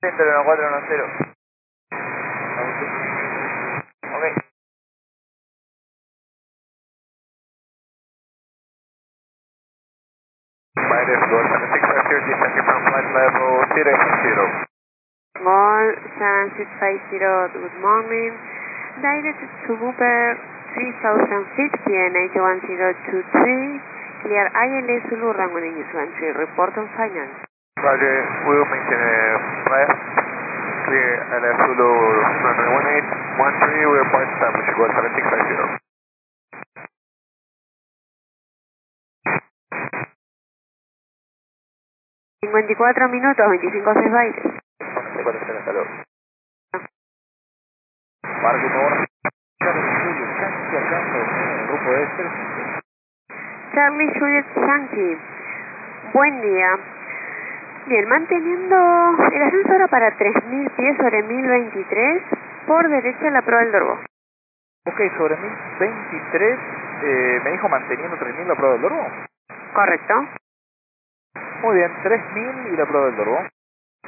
410. Ok. Minus Goal 7650, descending from flight level 080. Goal 7650, good morning. Direct to Booper 3050 and 81023. Clear ILS Zulu runway English 13. Report on final. Roger, we will maintain left. Clear ILS Zulu runway 1813. We report established Goal 7650. 54 minutos, 25 6 bailes. 54 hasta luego. Marco, por favor. Grupo este. Charlie Juliet Yankee. Buen día. Bien, manteniendo el ascenso ahora para 3000 pies sobre 1023, por derecha la prueba del Dorbo. Ok, sobre 1023, me dijo manteniendo 3000 la prueba del Dorbo. Correcto. Muy bien, 3000 y la prueba del Dorbo.